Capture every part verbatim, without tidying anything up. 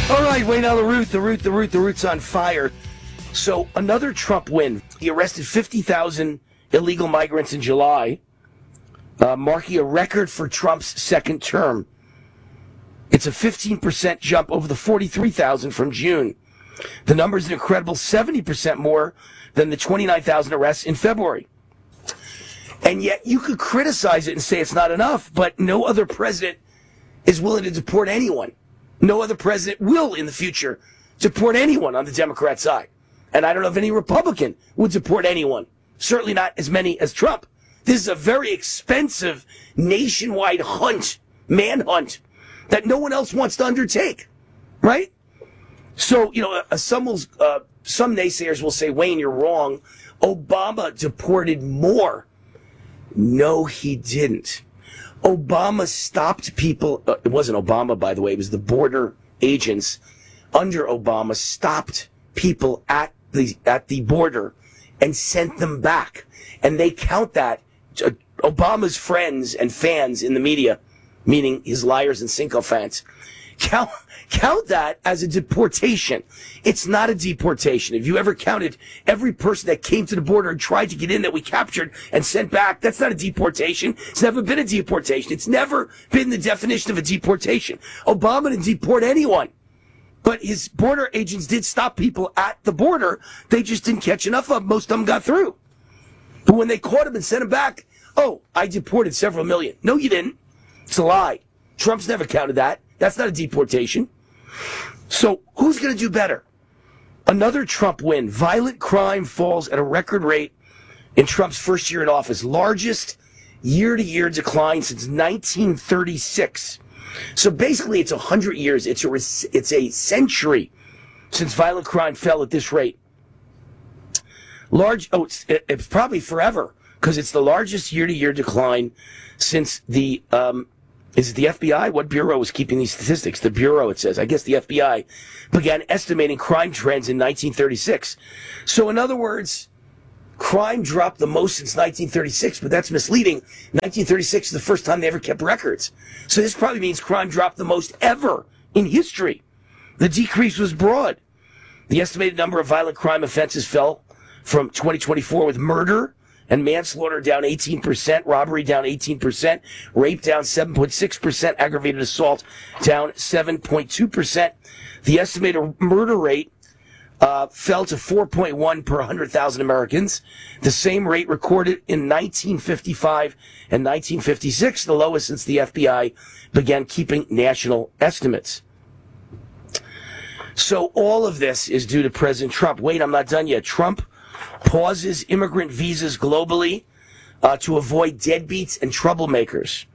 All right, Wayne, now the root, the root, the root, the root's on fire. So another Trump win. He arrested fifty thousand illegal migrants in July, uh, marking a record for Trump's second term. It's a fifteen percent jump over the forty-three thousand from June. The number is an incredible seventy percent more than the twenty-nine thousand arrests in February. And yet you could criticize it and say it's not enough, but no other president is willing to deport anyone. No other president will in the future deport anyone on the Democrat side. And I don't know if any Republican would deport anyone. Certainly not as many as Trump. This is a very expensive nationwide hunt, manhunt, that no one else wants to undertake. Right? So, you know, uh, some, will, uh, some naysayers will say, Wayne, you're wrong. Obama deported more. No, he didn't. Obama stopped people. Uh, it wasn't Obama, by the way. It was the border agents under Obama stopped people at the at the border and sent them back. And they count that. Uh, Obama's friends and fans in the media, meaning his liars and sycophants, count count that as a deportation. It's not a deportation. If you ever counted every person that came to the border and tried to get in that we captured and sent back, that's not a deportation. It's never been a deportation. It's never been the definition of a deportation. Obama didn't deport anyone. But his border agents did stop people at the border. They just didn't catch enough of them. Most of them got through. But when they caught him and sent him back, oh, I deported several million. No, you didn't. It's a lie. Trump's never counted that. That's not a deportation. So who's going to do better? Another Trump win. Violent crime falls at a record rate in Trump's first year in office. Largest year-to-year decline since nineteen thirty-six. So basically it's one hundred years. It's a, it's a century since violent crime fell at this rate. Large, oh, it's, it's probably forever because it's the largest year-to-year decline since the... Um, Is it the F B I? What bureau is keeping these statistics? The Bureau, it says. I guess the F B I began estimating crime trends in nineteen thirty-six. So in other words, crime dropped the most since nineteen thirty-six, but that's misleading. nineteen thirty-six is the first time they ever kept records. So this probably means crime dropped the most ever in history. The decrease was broad. The estimated number of violent crime offenses fell from twenty twenty-four with murder and manslaughter down eighteen percent, robbery down eighteen percent, rape down seven point six percent, aggravated assault down seven point two percent. The estimated murder rate uh, fell to four point one per one hundred thousand Americans, the same rate recorded in nineteen fifty-five and nineteen fifty-six, the lowest since the F B I began keeping national estimates. So all of this is due to President Trump. Wait, I'm not done yet. Trump pauses immigrant visas globally uh, to avoid deadbeats and troublemakers.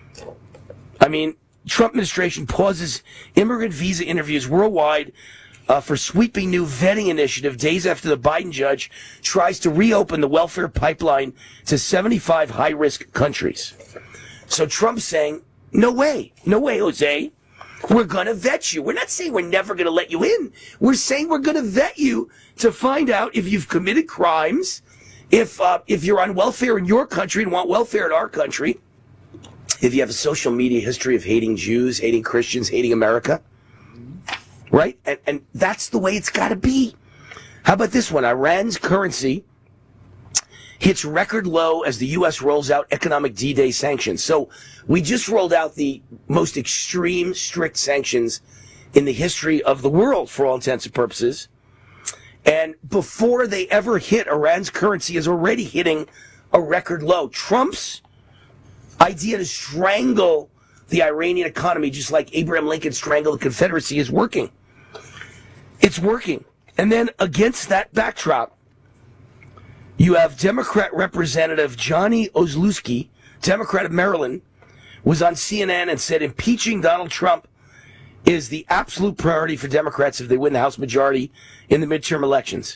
I mean, Trump administration pauses immigrant visa interviews worldwide uh, for sweeping new vetting initiative days after the Biden judge tries to reopen the welfare pipeline to seventy-five high-risk countries. So Trump's saying, no way, no way, Jose. We're going to vet you. We're not saying we're never going to let you in. We're saying we're going to vet you to find out if you've committed crimes, if uh, if you're on welfare in your country and want welfare in our country, if you have a social media history of hating Jews, hating Christians, hating America, right? And, and that's the way it's got to be. How about this one? Iran's currency hits record low as the U S rolls out economic D-Day sanctions. So we just rolled out the most extreme, strict sanctions in the history of the world, for all intents and purposes. And before they ever hit, Iran's currency is already hitting a record low. Trump's idea to strangle the Iranian economy, just like Abraham Lincoln strangled the Confederacy, is working. It's working. And then against that backdrop, you have Democrat Representative Johnny Ozlowski, Democrat of Maryland, was on C N N and said impeaching Donald Trump is the absolute priority for Democrats if they win the House majority in the midterm elections.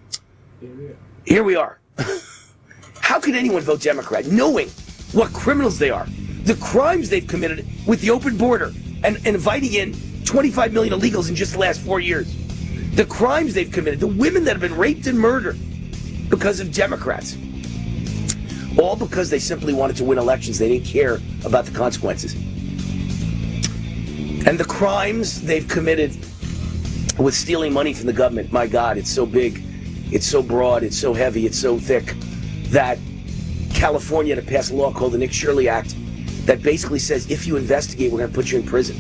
Here we are. How can anyone vote Democrat knowing what criminals they are, the crimes they've committed with the open border and, and inviting in twenty-five million illegals in just the last four years, the crimes they've committed, the women that have been raped and murdered because of Democrats. All because they simply wanted to win elections. They didn't care about the consequences. And the crimes they've committed with stealing money from the government. My God, it's so big, it's so broad, it's so heavy, it's so thick that California had to pass a law called the Nick Shirley Act that basically says if you investigate, we're going to put you in prison.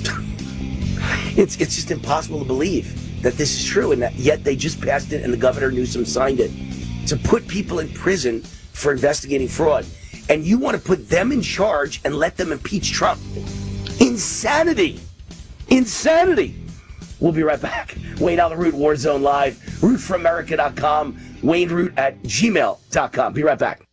it's it's just impossible to believe that this is true, and that yet they just passed it and the Governor Newsom signed it to put people in prison for investigating fraud. And you want to put them in charge and let them impeach Trump. Insanity. Insanity. We'll be right back. Wayne Allen Root, Warzone Live, root for america dot com, Wayne Root at gmail dot com. Be right back.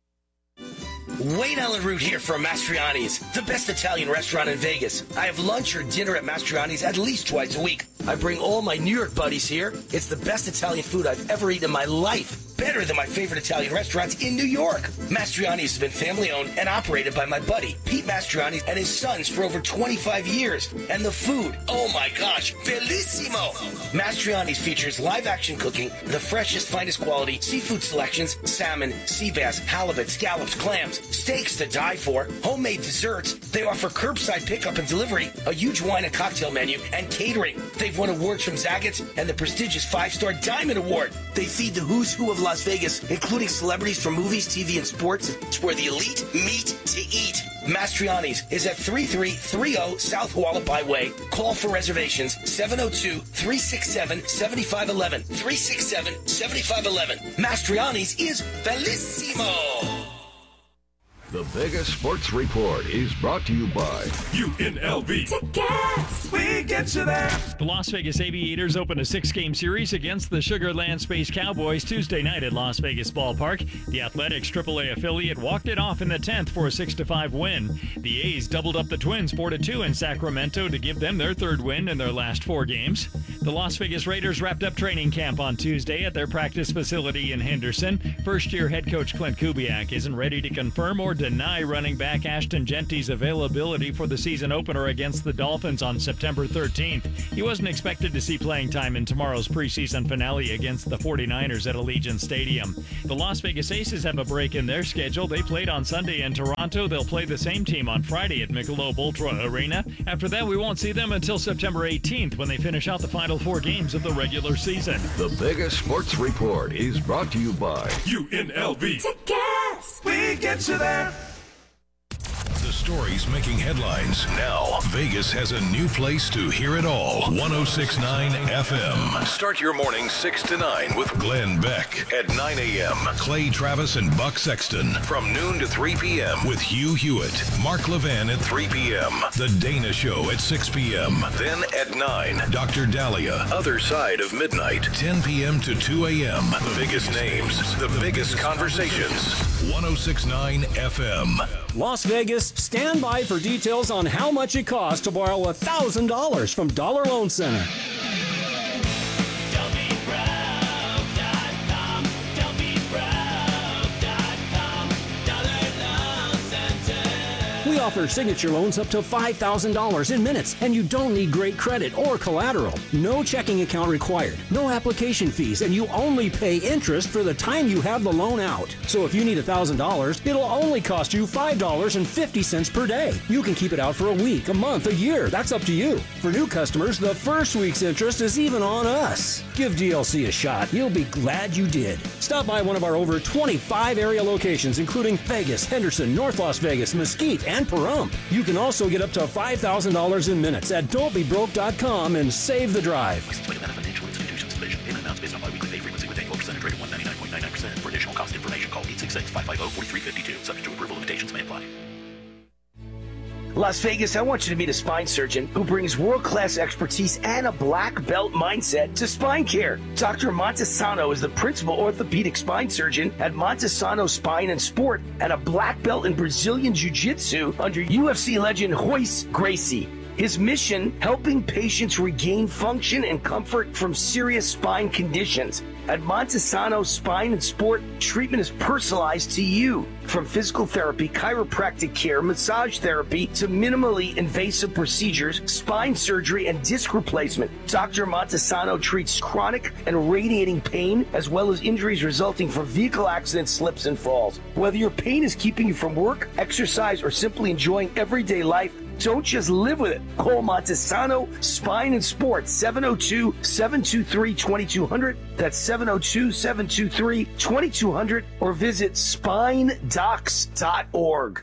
Wayne Allen Root here from Mastriani's, the best Italian restaurant in Vegas. I have lunch or dinner at Mastriani's at least twice a week. I bring all my New York buddies here. It's the best Italian food I've ever eaten in my life. Better than my favorite Italian restaurants in New York. Mastriani's has been family-owned and operated by my buddy, Pete Mastriani, and his sons for over twenty-five years. And the food, oh my gosh, bellissimo! Mastriani's features live-action cooking, the freshest, finest quality, seafood selections, salmon, sea bass, halibut, scallops, clams, steaks to die for, homemade desserts. They offer curbside pickup and delivery, a huge wine and cocktail menu, and catering. They've won awards from Zagat's and the prestigious five-star Diamond Award. They feed the who's who of Las Vegas, including celebrities from movies, T V, and sports. It's where the elite meet to eat. Mastriani's is at thirty-three thirty South Hualapai Way. Call for reservations seven oh two, three six seven, seven five one one. three six seven, seven five one one. Mastriani's is bellissimo. The Vegas Sports Report is brought to you by U N L V. Tickets! We get you there. The Las Vegas Aviators open a six-game series against the Sugar Land Space Cowboys Tuesday night at Las Vegas Ballpark. The Athletics triple A affiliate walked it off in the tenth for a six to five win. The A's doubled up the Twins four to two in Sacramento to give them their third win in their last four games. The Las Vegas Raiders wrapped up training camp on Tuesday at their practice facility in Henderson. First-year head coach Clint Kubiak isn't ready to confirm or deny running back Ashton Genty's availability for the season opener against the Dolphins on September thirteenth. He wasn't expected to see playing time in tomorrow's preseason finale against the forty-niners at Allegiant Stadium. The Las Vegas Aces have a break in their schedule. They played on Sunday in Toronto. They'll play the same team on Friday at Michelob Ultra Arena. After that, we won't see them until September eighteenth when they finish out the final four games of the regular season. The Vegas Sports Report is brought to you by U N L V. Tickets! We get you there. The stories making headlines. Now, Vegas has a new place to hear it all. ten sixty-nine F M. Start your morning six to nine with Glenn Beck. At nine a.m., Clay Travis and Buck Sexton. From noon to three p.m. with Hugh Hewitt. Mark Levin at three p.m. The Dana Show at six p.m. Then at nine, Doctor Dahlia. Other Side of Midnight. ten p.m. to two a.m. The biggest names. The biggest conversations. ten sixty-nine F M. Las Vegas, stand by for details on how much it costs to borrow one thousand dollars from Dollar Loan Center. We offer signature loans up to five thousand dollars in minutes, and you don't need great credit or collateral. No checking account required, no application fees, and you only pay interest for the time you have the loan out. So if you need one thousand dollars, it'll only cost you five dollars and fifty cents per day. You can keep it out for a week, a month, a year. That's up to you. For new customers, the first week's interest is even on us. Give D L C a shot. You'll be glad you did. Stop by one of our over twenty-five area locations, including Vegas, Henderson, North Las Vegas, Mesquite, and Pahrump. You can also get up to five thousand dollars in minutes at don't be broke dot com and save the drive. Financial institutions division. Payment amounts based on biweekly pay frequency with annual percentage rate of one ninety-nine point nine nine percent. For additional cost information, call eight six six, five five zero, four three five two. Subject to approval, limitations may apply. Las Vegas, I want you to meet a spine surgeon who brings world-class expertise and a black belt mindset to spine care. Doctor Montesano is the principal orthopedic spine surgeon at Montesano Spine and Sport and a black belt in Brazilian Jiu-Jitsu under U F C legend Royce Gracie. His mission, helping patients regain function and comfort from serious spine conditions. At Montesano Spine and Sport, treatment is personalized to you. From physical therapy, chiropractic care, massage therapy, to minimally invasive procedures, spine surgery, and disc replacement. Doctor Montesano treats chronic and radiating pain, as well as injuries resulting from vehicle accidents, slips, and falls. Whether your pain is keeping you from work, exercise, or simply enjoying everyday life, Don't just live with it. Call Montesano Spine and Sports, seven oh two, seven two three, two two zero zero. That's seven oh two, seven two three, two two zero zero. Or visit spine docs dot org.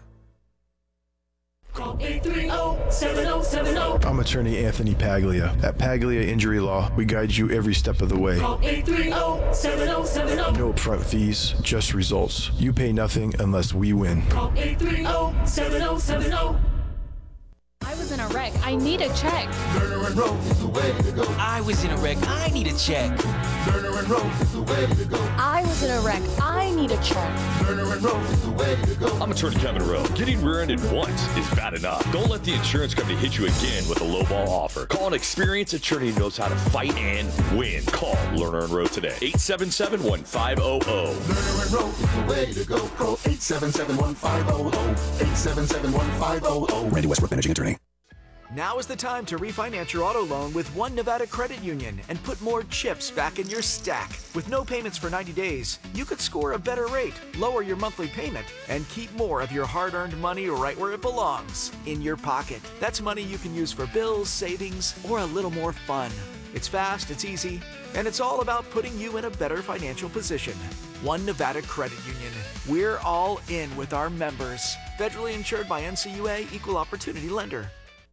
Call eight three zero, seven zero seven zero. I'm attorney Anthony Paglia. At Paglia Injury Law, we guide you every step of the way. Call eight three zero, seven zero seven zero. No upfront fees, just results. You pay nothing unless we win. Call eight three zero, seven zero seven zero. I was in a wreck. I need a check. Lerner and Rose is the way to go. I was in a wreck. I need a check. Lerner and Rose is the way to go. I was in a wreck. I need a check. Lerner and Rose is the way to go. I'm attorney Kevin Rowe. Getting rear-ended once is bad enough. Don't let the insurance company hit you again with a lowball offer. Call an experienced attorney who knows how to fight and win. Call Lerner and Rowe today. eight seven seven, one five zero zero. Lerner and Rose is the way to go. Call eight seven seven, one five zero zero. eight seven seven, one five zero zero. Randy Westbrook, managing attorney. Now is the time to refinance your auto loan with One Nevada Credit Union and put more chips back in your stack. With no payments for ninety days, you could score a better rate, lower your monthly payment, and keep more of your hard-earned money right where it belongs, in your pocket. That's money you can use for bills, savings, or a little more fun. It's fast, it's easy, and it's all about putting you in a better financial position. One Nevada Credit Union. We're all in with our members. Federally insured by N C U A, Equal Opportunity Lender.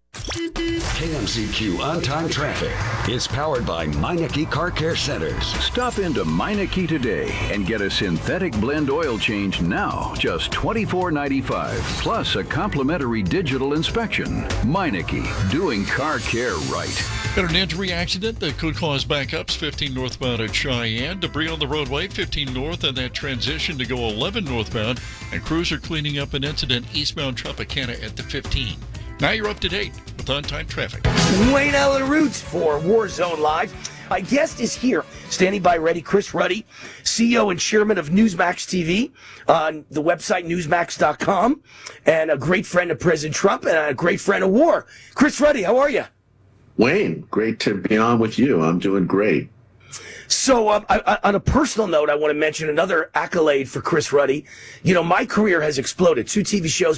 K M C Q On-Time Traffic is powered by Meineke Car Care Centers. Stop into Meineke today and get a synthetic blend oil change now, just twenty-four ninety-five, plus a complimentary digital inspection. Meineke, doing car care right. Got an injury accident that could cause backups fifteen northbound at Cheyenne. Debris on the roadway fifteen north and that transition to go eleven northbound. And crews are cleaning up an incident eastbound Tropicana at the fifteen. Now you're up to date with on-time traffic. Wayne Allen Roots for Warzone Live. My guest is here, standing by ready, Chris Ruddy, C E O and chairman of Newsmax T V on the website newsmax dot com, and a great friend of President Trump and a great friend of war. Chris Ruddy, how are you? Wayne, great to be on with you. I'm doing great. So um, I, I, on a personal note, I want to mention another accolade for Chris Ruddy. You know, my career has exploded. Two T V shows,